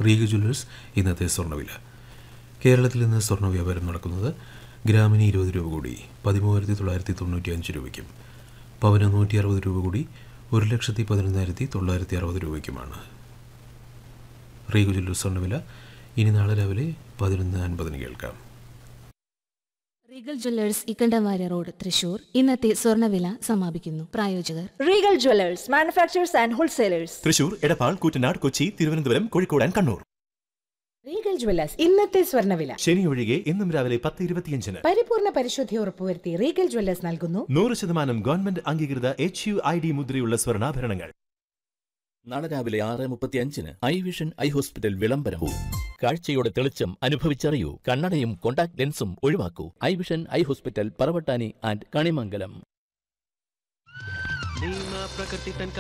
Regal Jewellers ഇന്നത്തെ സ്വർണ്ണവില. കേരളത്തിൽ നിന്ന് സ്വർണ്ണ വ്യാപാരം നടക്കുന്നത് ഗ്രാമിന് 20 രൂപ കൂടി 13,995 രൂപയ്ക്കും പവന് 160 രൂപ കൂടി 1,11,960 രൂപയ്ക്കുമാണ്. റീഗൽ ജ്വല്ലേഴ്സ് സ്വർണ്ണവില ഇനി നാളെ രാവിലെ 11:50 കേൾക്കാം. Regal Jewellers Ikkanda Warrier road, Thrissur. ഇന്നത്തെ സ്വർണ്ണവില സമാപിക്കുന്നു. പ്രായോജകർ Regal Jewellers, manufacturers and wholesalers, Thrissur, Edappal, Koottanad, Kochi, Thiruvananthapuram, Kozhikode and Kannur. Regal Jewellers ഇന്നത്തെ സ്വർണ്ണവില. ശനി ഒഴികെ എന്നും രാവിലെ 10:25. പരിപൂർണ പരിശുദ്ധി ഉറപ്പുവരുത്തി റീഗൽ ജ്വല്ലേഴ്സ് നൽകുന്നു 100% ഗവൺമെന്റ് അംഗീകൃത HUID മുദ്രയുള്ള സ്വർണ്ണാഭരണങ്ങൾ. നാളെ രാവിലെ 6:35 ഐ വിഷൻ ഐ ഹോസ്പിറ്റൽ വിളംബരവും. കാഴ്ചയുടെ തെളിച്ചം അനുഭവിച്ചറിയൂ. കണ്ണടയും contact ലെൻസും ഒഴിവാക്കൂ. I vision eye hospital, Paravattani and Kanimangalam.